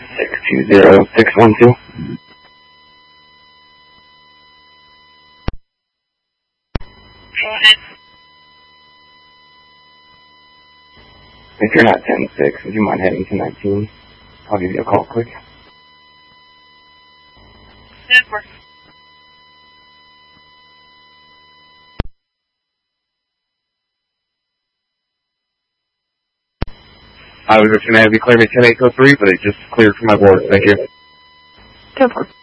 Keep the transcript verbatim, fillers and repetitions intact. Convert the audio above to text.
six two zero six one two. Go ahead. If you're not ten six, would you mind heading to nineteen? I'll give you a call quick. Network. I was just going to have you clear me ten eight oh three, but it just cleared from my board. Thank you. Network.